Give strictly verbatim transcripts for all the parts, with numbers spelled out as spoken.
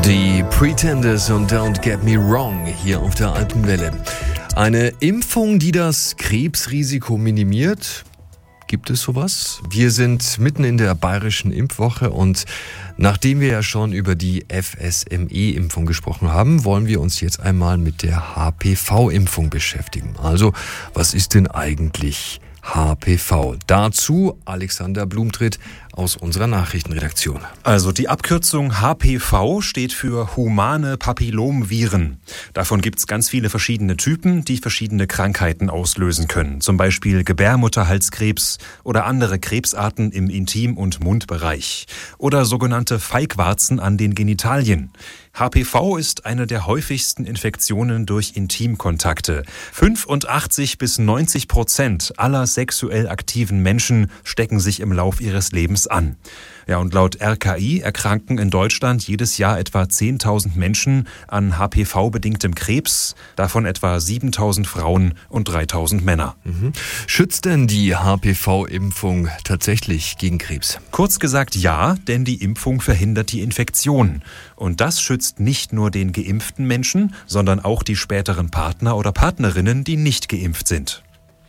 Die Pretenders und Don't Get Me Wrong hier auf der Alpenwelle. Eine Impfung, die das Krebsrisiko minimiert? Gibt es sowas? Wir sind mitten in der bayerischen Impfwoche und nachdem wir ja schon über die F S M E-Impfung gesprochen haben, wollen wir uns jetzt einmal mit der H P V-Impfung beschäftigen. Also, was ist denn eigentlich H P V? Dazu Alexander Blumtritt aus unserer Nachrichtenredaktion. Also die Abkürzung H P V steht für humane Papillomviren. Davon gibt's ganz viele verschiedene Typen, die verschiedene Krankheiten auslösen können. Zum Beispiel Gebärmutterhalskrebs oder andere Krebsarten im Intim- und Mundbereich. Oder sogenannte Feigwarzen an den Genitalien. H P V ist eine der häufigsten Infektionen durch Intimkontakte. fünfundachtzig bis neunzig Prozent aller sexuell aktiven Menschen stecken sich im Lauf ihres Lebens an. Ja, und laut R K I erkranken in Deutschland jedes Jahr etwa zehntausend Menschen an H P V-bedingtem Krebs, davon etwa siebentausend Frauen und dreitausend Männer. Mhm. Schützt denn die H P V-Impfung tatsächlich gegen Krebs? Kurz gesagt ja, denn die Impfung verhindert die Infektion. Und das schützt nicht nur den geimpften Menschen, sondern auch die späteren Partner oder Partnerinnen, die nicht geimpft sind.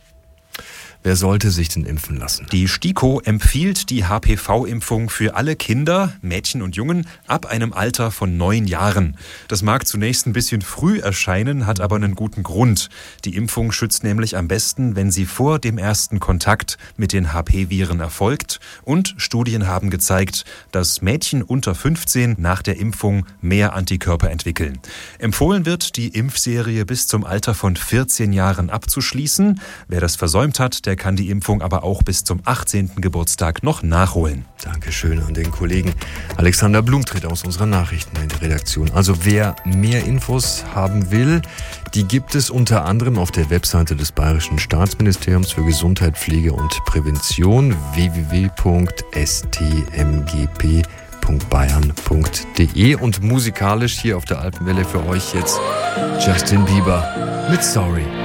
Wer sollte sich denn impfen lassen? Die STIKO empfiehlt die H P V-Impfung für alle Kinder, Mädchen und Jungen, ab einem Alter von neun Jahren. Das mag zunächst ein bisschen früh erscheinen, hat aber einen guten Grund. Die Impfung schützt nämlich am besten, wenn sie vor dem ersten Kontakt mit den H P-Viren erfolgt. Und Studien haben gezeigt, dass Mädchen unter fünfzehn nach der Impfung mehr Antikörper entwickeln. Empfohlen wird, die Impfserie bis zum Alter von vierzehn Jahren abzuschließen. Wer das versäumt hat, der kann die Impfung aber auch bis zum achtzehnten Geburtstag noch nachholen. Dankeschön an den Kollegen Alexander Blumtritt aus unserer Nachrichtenredaktion. Also wer mehr Infos haben will, die gibt es unter anderem auf der Webseite des Bayerischen Staatsministeriums für Gesundheit, Pflege und Prävention w w w punkt s t m g p punkt bayern punkt d e und musikalisch hier auf der Alpenwelle für euch jetzt Justin Bieber mit Sorry.